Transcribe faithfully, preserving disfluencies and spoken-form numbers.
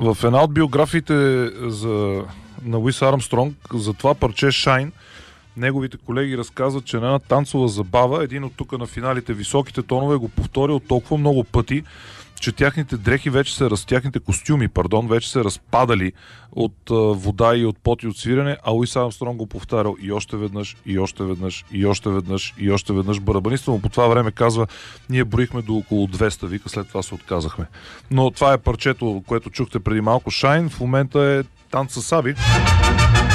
В една от биографиите за, на Луис Армстронг за това парче Shine, неговите колеги разказват, че на една танцова забава, един от тук на финалите високите тонове го повторил толкова много пъти, че тяхните дрехи вече се раз... тяхните костюми, пардон, вече се разпадали от а, вода и от пот и от свирене, а Луис Армстронг го повтарял и още веднъж, и още веднъж, и още веднъж, и още веднъж. Барабаниста му по това време казва, ние броихме до около двеста, вика, след това се отказахме. Но това е парчето, което чухте преди малко, Shine, в момента е танц със саби.